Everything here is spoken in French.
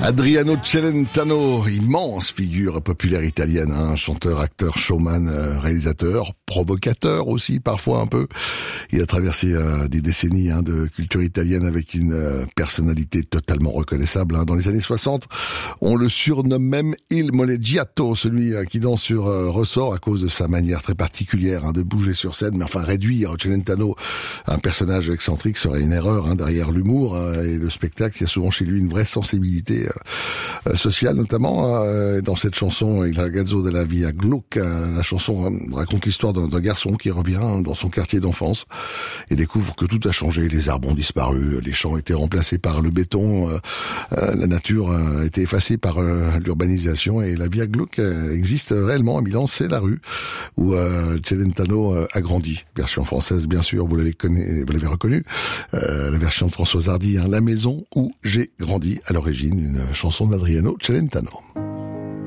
Adriano Celentano, immense figure populaire italienne, chanteur, acteur, showman, réalisateur, provocateur aussi parfois un peu. Il a traversé des décennies de culture italienne avec une personnalité totalement reconnaissable. Dans les années 60, on le surnomme même Il Moleggiato, celui qui danse sur ressort à cause de sa manière très particulière de bouger sur scène. Mais enfin, réduire Celentano à un personnage excentrique serait une erreur. Derrière l'humour et le spectacle, il y a souvent chez lui une vraie sensibilité sociale, notamment dans cette chanson Il ragazzo della via Gluck. La chanson raconte l'histoire d'un garçon qui revient dans son quartier d'enfance et découvre que tout a changé. Les arbres ont disparu, les champs ont été remplacés par le béton, la nature a été effacée par l'urbanisation et la via Gluck existe réellement à Milan. C'est la rue où Celentano a grandi. Version française, bien sûr, vous l'avez reconnu. La version de Françoise Hardy, La maison où j'ai grandi, à l'origine une chanson d'Adriano Celentano.